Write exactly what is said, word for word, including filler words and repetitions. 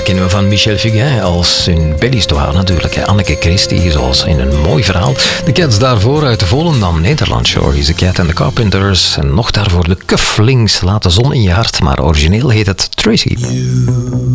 kennen we van Michel Fugain als in Belle-Histoire natuurlijk. Hè. Anneke Christie, zoals in een mooi verhaal. De Cats daarvoor uit Volendam, Nederland. Shorty's The Cat and the Carpenters. En nog daarvoor de Cufflinks. Laat de zon in je hart. Maar origineel heet het Tracy. You